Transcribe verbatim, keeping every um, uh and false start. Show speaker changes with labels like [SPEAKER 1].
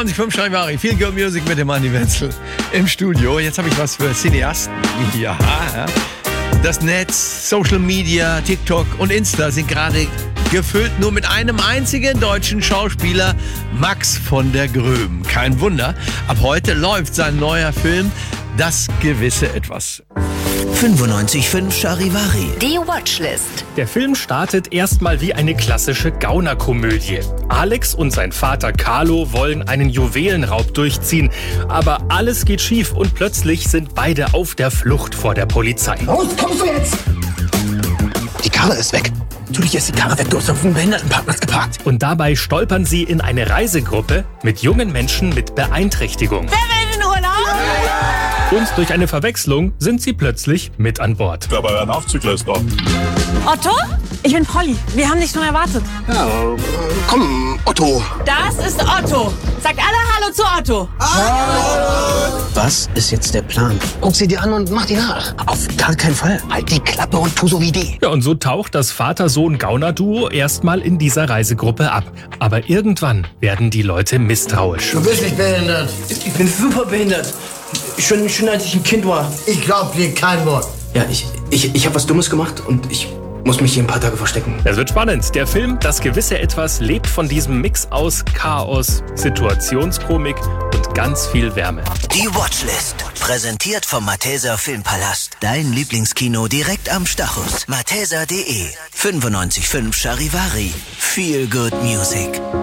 [SPEAKER 1] fünfundneunzig Komma fünf Charivari, Feel Good Music mit dem Andi Wenzel im Studio. Jetzt habe ich was für Cineasten. Ja, ja. Das Netz, Social Media, TikTok und Insta sind gerade gefüllt nur mit einem einzigen deutschen Schauspieler, Max von der Gröben. Kein Wunder, ab heute läuft sein neuer Film Das gewisse Etwas.
[SPEAKER 2] fünfundneunzig Komma fünf Charivari.
[SPEAKER 3] Die Watchlist.
[SPEAKER 4] Der Film startet erstmal wie eine klassische Gaunerkomödie. Alex und sein Vater Carlo wollen einen Juwelenraub durchziehen, aber alles geht schief und plötzlich sind beide auf der Flucht vor der Polizei.
[SPEAKER 5] Raus, kommst du jetzt? Die Karre ist weg. Natürlich ist die Karre weg, du hast auf dem Behindertenparkplatz geparkt.
[SPEAKER 4] Und dabei stolpern sie in eine Reisegruppe mit jungen Menschen mit Beeinträchtigung.
[SPEAKER 3] Wer will in Urlaub?
[SPEAKER 4] Und durch eine Verwechslung sind sie plötzlich mit an Bord.
[SPEAKER 6] Aber ein Aufzügler ist da.
[SPEAKER 7] Otto? Ich bin Polly. Wir haben dich schon erwartet.
[SPEAKER 5] Ja, äh, komm, Otto.
[SPEAKER 7] Das ist Otto. Sagt alle Hallo zu Otto.
[SPEAKER 5] Was ist jetzt der Plan? Guck sie dir an und mach die nach. Auf gar keinen Fall. Halt die Klappe und tu so wie die.
[SPEAKER 4] Ja, und so taucht das Vater-Sohn-Gauner-Duo erstmal in dieser Reisegruppe ab. Aber irgendwann werden die Leute misstrauisch.
[SPEAKER 8] Du bist nicht behindert.
[SPEAKER 5] Ich bin super behindert. Schon, schon als ich ein Kind war.
[SPEAKER 8] Ich glaub dir kein Wort.
[SPEAKER 5] Ja, ich, ich, ich habe was Dummes gemacht und ich muss mich hier ein paar Tage verstecken.
[SPEAKER 4] Es wird spannend. Der Film Das gewisse Etwas lebt von diesem Mix aus Chaos, Situationskomik und ganz viel Wärme.
[SPEAKER 2] Die Watchlist. Präsentiert vom Malteser Filmpalast. Dein Lieblingskino direkt am Stachus. malteser punkt de. fünfundneunzig Komma fünf Charivari. Feel Good Music.